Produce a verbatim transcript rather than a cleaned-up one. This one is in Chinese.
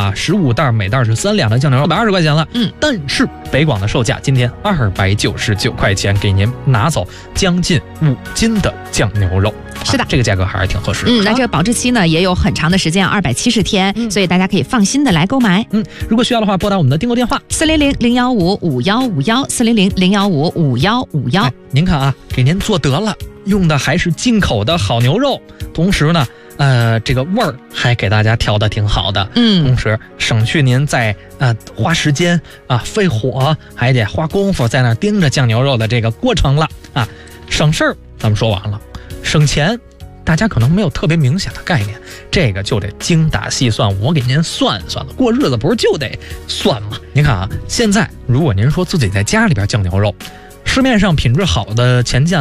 啊，十五袋，每袋是三两的酱牛肉，一百二十块钱了。 嗯， 但是北广的售价今天二百九十九块钱，给您拿走将近五斤的酱牛肉。 是的， 啊、这个价格还是挺合适的。 嗯，那这个保质期呢也有很长的时间，二百七十天、嗯，所以大家可以放心的来购买。 嗯，如果需要的话，拨打我们的订购电话四零零零幺五五幺五幺四零零零幺五五幺五幺。 您看啊，给您做得了，用的还是进口的好牛肉，同时呢。呃，这个味儿还给大家调的挺好的， 嗯， 同时省去您在呃花时间啊、费火，还得花功夫在那盯着酱牛肉的这个过程了啊，省事儿咱们说完了，省钱大家可能没有特别明显的概念，这个就得精打细算，我给您算算了，过日子不是就得算吗？您看啊，现在如果您说自己在家里边酱牛肉，市面上品质好的前酱